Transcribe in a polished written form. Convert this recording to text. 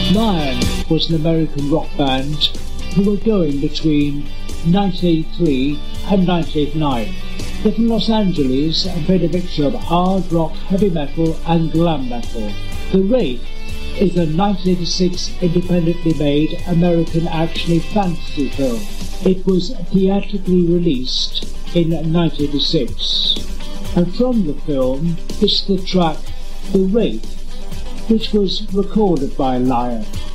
Lion was an American rock band who were going between 1983 and 1989. They're from Los Angeles and played a mixture of hard rock, heavy metal and glam metal. The Wraith is a 1986 independently made American action fantasy film. It was theatrically released in 1986. And from the film is the track The Wraith, which was recorded by Lion.